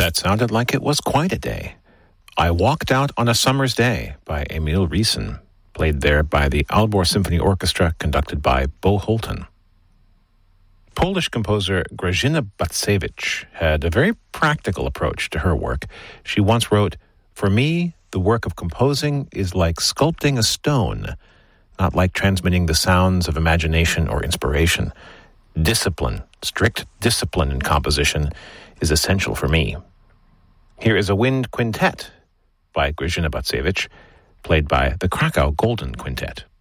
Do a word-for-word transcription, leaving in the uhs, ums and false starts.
That sounded like it was quite a day. I Walked Out on a Summer's Day by Emil Riesen, played there by the Aalborg Symphony Orchestra, conducted by Bo Holten. Polish composer Grażyna Bacewicz had a very practical approach to her work. She once wrote, "For me, the work of composing is like sculpting a stone, not like transmitting the sounds of imagination or inspiration. Discipline, strict discipline in composition is essential for me." Here is a wind quintet by Grażyna Bacewicz, played by the Krakow Golden Quintet.